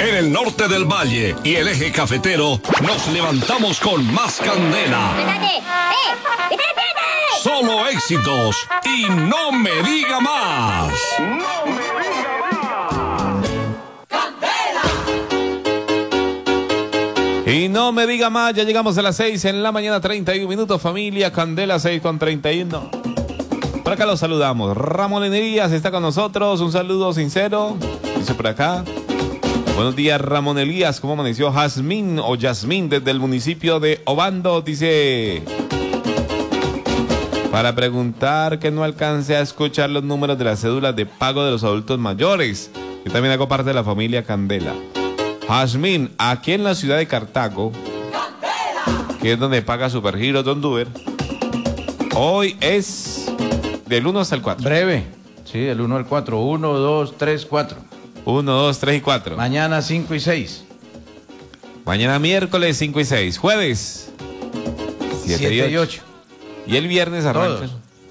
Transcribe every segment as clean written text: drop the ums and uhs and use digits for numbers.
En el norte del valle y el eje cafetero nos levantamos con más candela. Solo éxitos y no me diga más. No me diga más. ¡Candela! Y no me diga más, ya llegamos a las 6 en la mañana, 31 minutos, familia Candela 6:31. Por acá los saludamos. Ramón Elías está con nosotros, un saludo sincero. Dice por acá. Buenos días, Ramón Elías. ¿Cómo amaneció Jazmín o Yasmín desde el municipio de Obando? Dice, para preguntar que no alcance a escuchar los números de las cédulas de pago de los adultos mayores. Yo también hago parte de la familia Candela. Jazmín, aquí en la ciudad de Cartago, que es donde paga Supergiro Don Duber, hoy es del 1 hasta el 4. Breve, sí, del 1 al 4. 1, 2, 3, 4. 1, 2, 3 y 4. Mañana 5 y 6. Mañana miércoles 5 y 6. Jueves 7 y 8. Y el viernes arranca.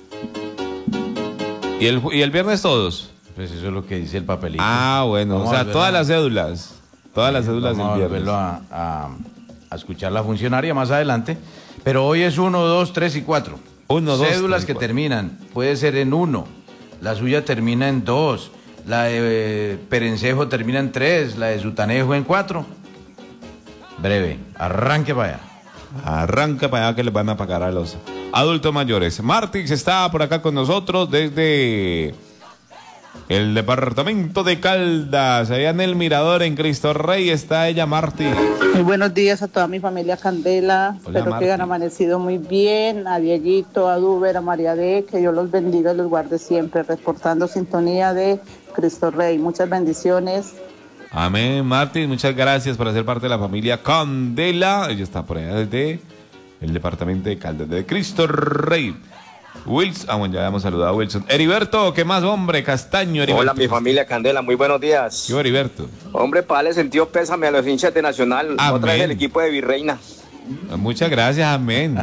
¿Y el viernes todos? Pues eso es lo que dice el papelito. Ah, bueno, vamos, o sea, todas las cédulas. Todas las cédulas del viernes. Vamos a escuchar la funcionaria más adelante. Pero hoy es 1, 2, 3 y 4. 1, 2, cédulas 3 y que 4. terminan. Puede ser en 1. La suya termina en 2. La de Perencejo termina en 3. La de Sutanejo en 4. Breve. Arranque para allá. Arranca para allá que les van a pagar a los adultos mayores. Martix está por acá con nosotros desde el departamento de Caldas, allá en el Mirador, en Cristo Rey, está ella, Martí. Muy buenos días a toda mi familia Candela. Hola, espero Marti. que hayan amanecido muy bien. A Dieguito, a Duber, a María D, que Dios los bendiga y los guarde siempre. Reportando sintonía de Cristo Rey. Muchas bendiciones. Amén, Martín, muchas gracias por ser parte de la familia Candela. Ella está por allá desde el departamento de Caldas, de Cristo Rey. Wilson, bueno, ya habíamos saludado a Wilson. Heriberto, ¿qué más, hombre? Castaño, Heriberto. Hola, mi familia Candela, muy buenos días. ¿Qué, Heriberto? Hombre, para darle sentido pésame a los hinchas de Nacional, Amén. otra vez el equipo de Virreina. Muchas gracias, amén.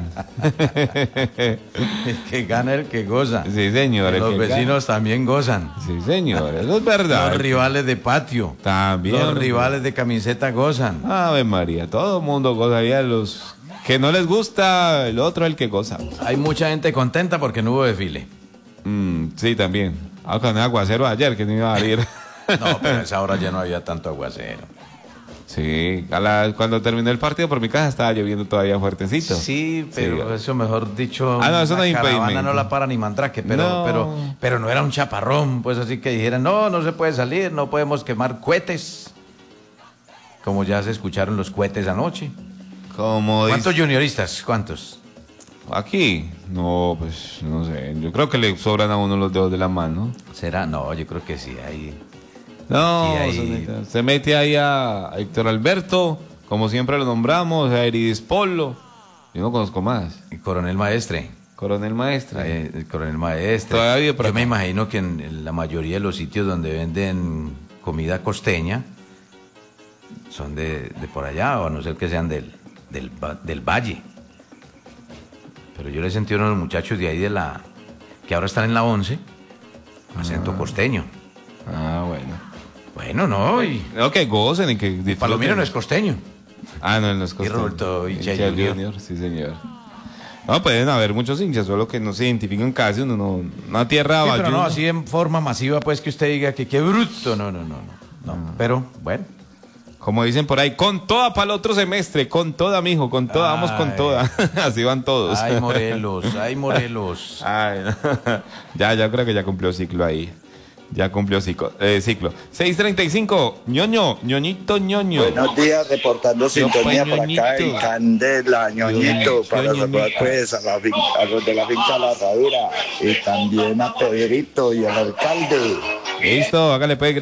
Que gana el que goza. Sí, señor. Los vecinos también gozan. Sí, señor, eso es verdad. Los rivales de patio. También. Los rivales de camiseta gozan. Ave María, todo el mundo goza. Ya los que no les gusta, el otro es el que goza. Hay mucha gente contenta porque no hubo desfile. Sí, también. Con el aguacero ayer que no iba a ir. No, pero a esa hora ya no había tanto aguacero. Sí, cuando terminó el partido por mi casa estaba lloviendo todavía fuertecito. Sí, pero Sí. eso mejor dicho. Ah, no, eso no es la caravana impedimento. no la para ni Mandrake, pero, No. pero no era un chaparrón, pues así que dijeran, no se puede salir, no podemos quemar cohetes. Como ya se escucharon los cohetes anoche. Como ¿Cuántos dice, junioristas? ¿Cuántos? aquí, no, pues no sé. Yo creo que le sobran a uno los dedos de la mano. ¿Será? No, yo creo que sí, ahí. No, Sí, ahí- se mete ahí a Héctor Alberto, como siempre lo nombramos, a Eridis Polo. Yo no conozco más. Y Coronel Maestre. Coronel Maestra. El Coronel Maestre. Todavía vive por Yo acá. me imagino que en la mayoría de los sitios donde venden comida costeña son de por allá, o a no ser que sean del valle. Pero yo le sentí a uno de los muchachos de ahí que ahora están en la 11, acento costeño. Ah, bueno. Bueno, no, y No, que gocen y que disfruten. Palomino no es costeño. Ah, no, no es costeño. Roberto Hincha Hincha Junior. Sí, señor. No, pueden haber muchos hinchas, solo que no se identifican casi, una tierra Sí, pero no, bayuna. así en forma masiva, pues que usted diga que qué bruto. No. Pero, bueno. Como dicen por ahí, con toda para el otro semestre, con toda, mijo, con toda, vamos con Ay. toda. Así van todos. Ay, Morelos. Ay, no. Ya creo que ya cumplió ciclo ahí. Ya cumplió ciclo. 6:35, ñoñito. Buenos días, reportando sintonía por acá en Candela, ñoñito, para saludar pues a los de la finca La Herradura y también a Pedrito y al alcalde. Listo, hágale pues.